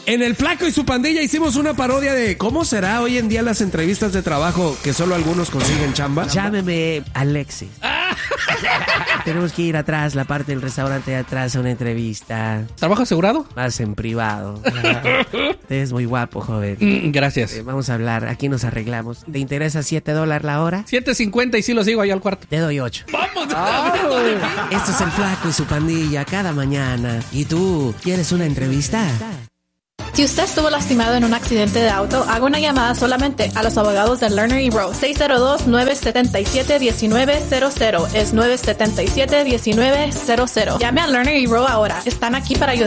En El Flaco y su Pandilla hicimos una parodia de cómo será hoy en día las entrevistas de trabajo que solo algunos consiguen chamba. Llámeme Alexis. Tenemos que ir atrás, la parte del restaurante de atrás, a una entrevista. ¿Trabajo asegurado? Más en privado. Usted es muy guapo, joven. Gracias. Vamos a hablar, aquí nos arreglamos. ¿Te interesa $7 la hora? 7.50 y sí lo sigo ahí al cuarto. Te doy 8. ¡Vamos! Esto es El Flaco y su Pandilla cada mañana. ¿Y tú, quieres una entrevista? Si usted estuvo lastimado en un accidente de auto, haga una llamada solamente a los abogados de Lerner y Rowe. 602-977-1900. Es 977-1900. Llame a Lerner y Rowe ahora. Están aquí para ayudar.